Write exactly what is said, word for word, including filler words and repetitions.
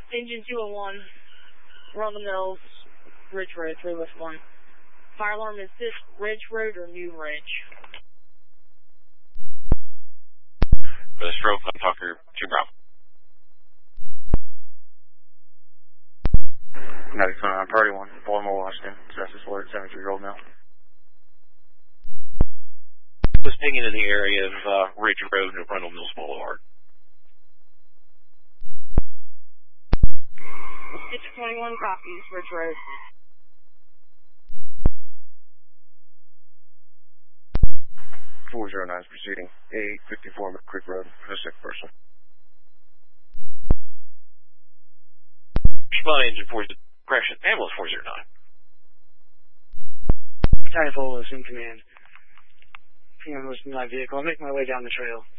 Engine two oh one, Run the Mills, Ridge Road, three West one. Fire alarm is this Ridge Road or New Ridge? For the stroke, I'm Tucker, two Bravo. ninety-seven, Priority one, Baltimore, Washington, Justice Alert, seventy-three-year-old male. Was pinging in the area of uh, Ridge Road and Rundle Mills Boulevard. six twenty-one copies, Ridge Road. four oh nine is proceeding, eight fifty-four Creek Road, for the sick person. Respond engine four, correction, ambulance four oh nine. Battalion four is in command. Ping on my vehicle. I'm making my way down the trail.